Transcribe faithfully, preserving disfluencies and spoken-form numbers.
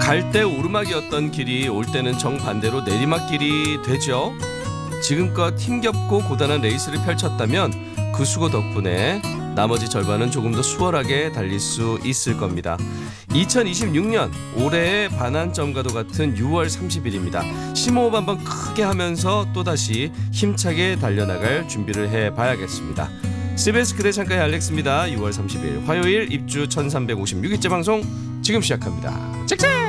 갈 때 오르막이었던 길이 올 때는 정반대로 내리막길이 되죠. 지금껏 힘겹고 고단한 레이스를 펼쳤다면 그 수고 덕분에 나머지 절반은 조금 더 수월하게 달릴 수 있을 겁니다. 이천이십육 년 올해의 반환점과도 같은 유월 삼십일입니다. 심호흡 한번 크게 하면서 또다시 힘차게 달려나갈 준비를 해봐야겠습니다. 씨비에스 그대 창가의 알렉스입니다. 유월 삼십일 화요일 입주 천삼백오십육 일째 방송 지금 시작합니다. 칙칙!